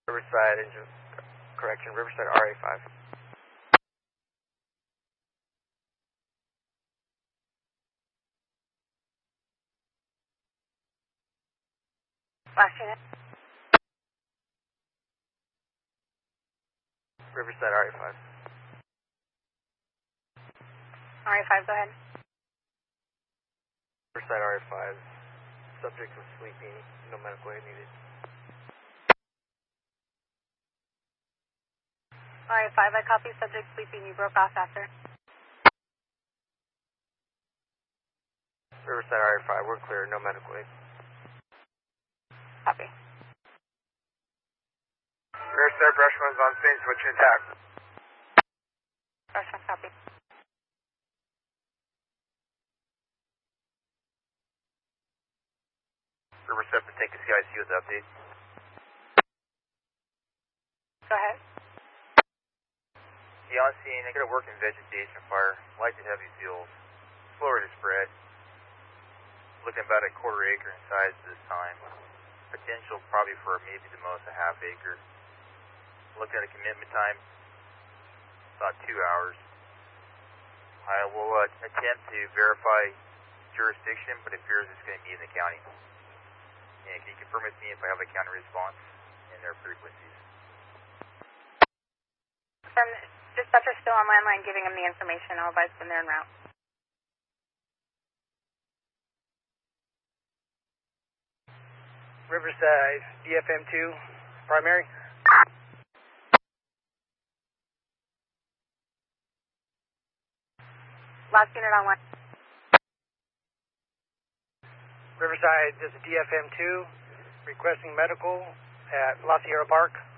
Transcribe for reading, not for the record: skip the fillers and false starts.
Riverside, correction, Riverside RA5. Last unit. Riverside RA5. RA5, go ahead. Riverside RA5. Subject was sleeping, no medical aid needed. RA5, I copy. Subject sleeping. You broke off after. Riverside RA5, we're clear, no medical aid. Copy. Riverside Brushman's on scene, switch attack. Brushman, copy. Riverside, take a CIC with the update. Go ahead. Yeah, on scene, I got a working vegetation fire, light to heavy fuels, slower to spread. Looking about a quarter acre in size this time. Potential probably for maybe the most a half acre. Looking at a commitment time, about 2 hours. I will attempt to verify jurisdiction, but it appears it's going to be in the county. And can you confirm with me if I have a county response in their frequencies? Dispatcher's still on landline giving him the information. I'll advise when they're en route. Riverside, DFM2, primary. Last unit on line. Riverside, this is DFM2, requesting medical at La Sierra Park.